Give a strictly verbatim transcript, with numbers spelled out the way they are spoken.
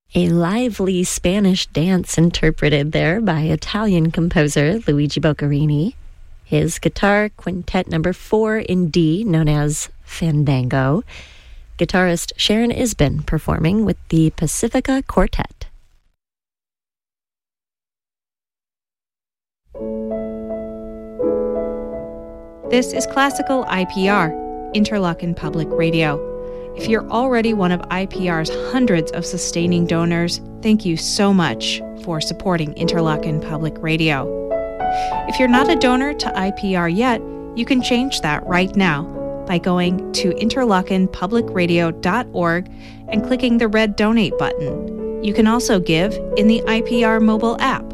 A lively Spanish dance interpreted there by Italian composer Luigi Boccherini. His guitar quintet number four in D, known as Fandango. Guitarist Sharon Isbin performing with the Pacifica Quartet. This is Classical I P R, Interlochen Public Radio. If you're already one of I P R's hundreds of sustaining donors, thank you so much for supporting Interlochen Public Radio. If you're not a donor to I P R yet, you can change that right now by going to interlochen public radio dot org and clicking the red donate button. You can also give in the I P R mobile app.